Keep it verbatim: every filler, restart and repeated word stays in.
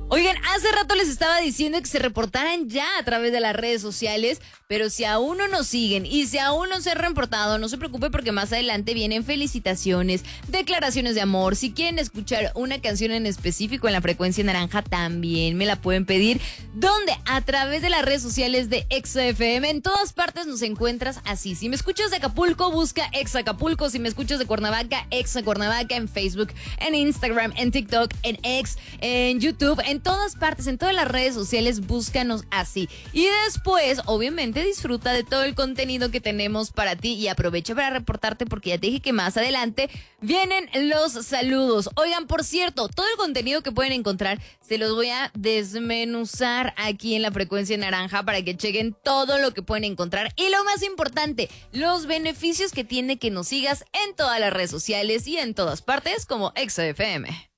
Oigan, hace rato les estaba diciendo que se reportaran ya a través de las redes sociales, pero si aún no nos siguen y si aún no se han reportado, no se preocupe porque más adelante vienen felicitaciones, declaraciones de amor. Si quieren escuchar una canción en específico en la frecuencia naranja, también me la pueden pedir. ¿Dónde? A través de las redes sociales de Exa F M. En todas partes nos encuentras así. Si me escuchas de Acapulco, busca Exa Acapulco. Si me escuchas de Cuernavaca, Exa Cuernavaca, en Facebook, en Instagram, en TikTok, en X, en YouTube, en todas partes, en todas las redes sociales, búscanos así. Y después, obviamente, disfruta de todo el contenido que tenemos para ti y aprovecha para reportarte porque ya te dije que más adelante vienen los saludos. Oigan, por cierto, todo el contenido que pueden encontrar se los voy a desmenuzar aquí en la frecuencia naranja para que chequen todo lo que pueden encontrar. Y lo más importante, los beneficios que tiene que nos sigas en todas las redes sociales y en todas partes como Exa F M.